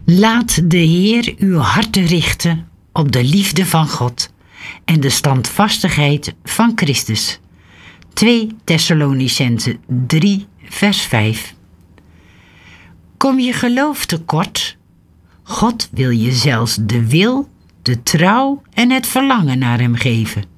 Laat de Heer uw harten richten op de liefde van God en de standvastigheid van Christus. 2 Thessalonicenzen 3 vers 5. Kom je geloof tekort? God wil je zelfs de wil, de trouw en het verlangen naar hem geven.